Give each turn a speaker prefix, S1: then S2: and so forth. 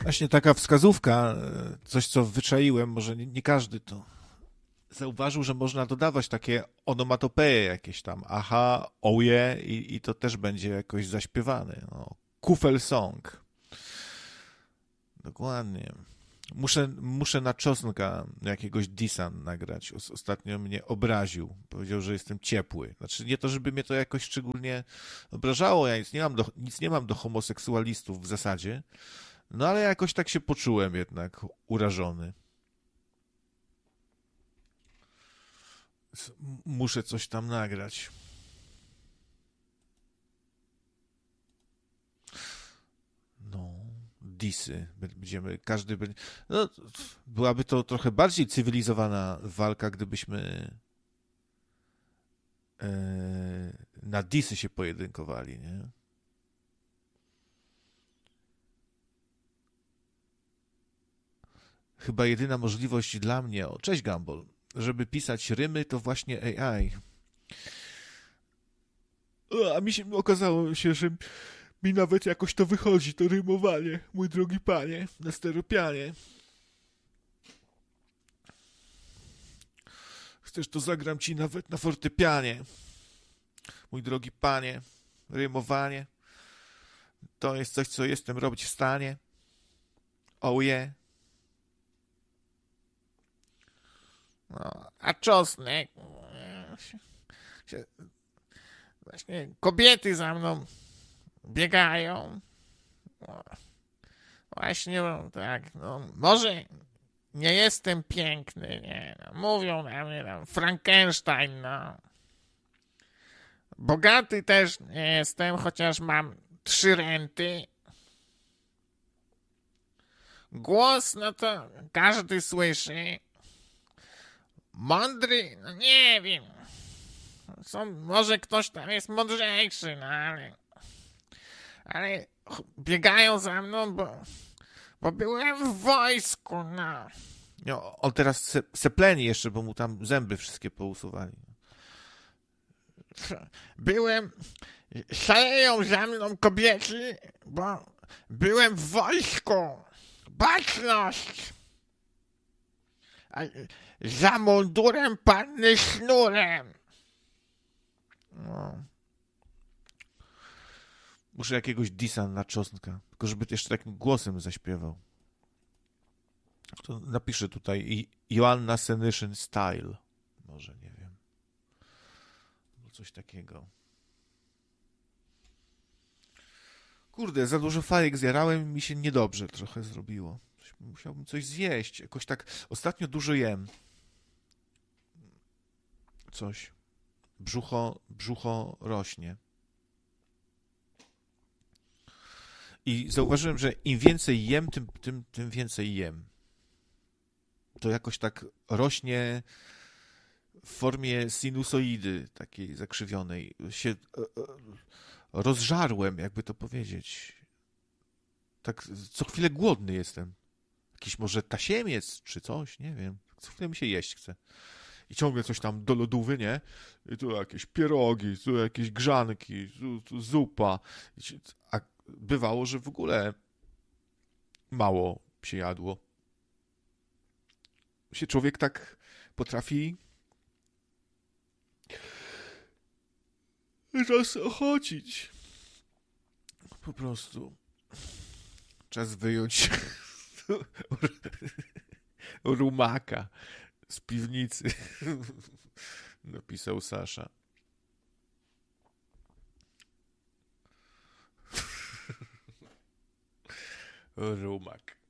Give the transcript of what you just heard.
S1: Właśnie taka wskazówka, coś co wyczaiłem, może nie każdy to zauważył, że można dodawać takie onomatopeje jakieś tam, aha, oje i to też będzie jakoś zaśpiewane. No. Kufel song. Dokładnie. Muszę na czosnka jakiegoś disa nagrać. Ostatnio mnie obraził. Powiedział, że jestem ciepły. Znaczy nie to, żeby mnie to jakoś szczególnie obrażało. Ja nic nie mam do homoseksualistów w zasadzie. No ale jakoś tak się poczułem jednak urażony. Muszę coś tam nagrać. No, disy. Każdy będzie. No, byłaby to trochę bardziej cywilizowana walka, gdybyśmy na disy się pojedynkowali, nie? Chyba jedyna możliwość dla mnie, o, cześć Gumball, żeby pisać rymy, to właśnie AI. A mi się okazało się, że mi nawet jakoś to wychodzi, to rymowanie, mój drogi panie, na steropianie. Chcesz, to zagram ci nawet na fortepianie. Mój drogi panie, rymowanie to jest coś, co jestem robić w stanie. Oh yeah. No, a czosnek... Właśnie kobiety za mną biegają. No, właśnie, no, tak, no, może nie jestem piękny, nie, no, mówią na mnie tam Frankenstein, no. Bogaty też nie jestem, chociaż mam 3 renty. Głos, no to każdy słyszy. Mądry, no nie wiem. Może ktoś tam jest mądrzejszy, no ale biegają za mną, bo byłem w wojsku, no. No, on teraz sepleni jeszcze, bo mu tam zęby wszystkie pousuwali. Byłem, szaleją za mną kobiety, bo byłem w wojsku. Baczność! A za mundurem panny sznurem. No. Muszę jakiegoś disa na czosnka, tylko żeby jeszcze takim głosem zaśpiewał. To napiszę tutaj Joanna Senyszyn Style. Może, nie wiem. Coś takiego. Kurde, za dużo fajek zjarałem i mi się niedobrze trochę zrobiło. Musiałbym coś zjeść. Jakoś tak ostatnio dużo jem. Coś. Brzucho rośnie. I zauważyłem, że im więcej jem, tym więcej jem. To jakoś tak rośnie w formie sinusoidy takiej zakrzywionej. Się rozżarłem, jakby to powiedzieć. Tak co chwilę głodny jestem. Jakiś może tasiemiec czy coś, nie wiem. Co chwilę mi się jeść chce. I ciągle coś tam do lodówy, nie? I tu jakieś pierogi, tu jakieś grzanki, tu zupa. A bywało, że w ogóle mało się jadło. Się człowiek tak potrafi rozochocić. Po prostu. Czas wyjąć rumaka z piwnicy. Napisał Sasza. Rumak.